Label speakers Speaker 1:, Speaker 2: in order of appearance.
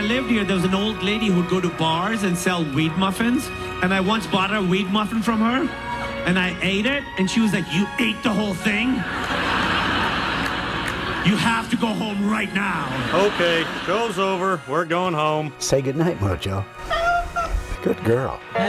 Speaker 1: lived here, there was an old lady who'd go to bars and sell weed muffins. And I once bought a weed muffin from her. And I ate it. And she was like, "You ate the whole thing? You have to go home right now."
Speaker 2: Okay, show's over. We're going home.
Speaker 3: Say goodnight, Mojo. Good girl.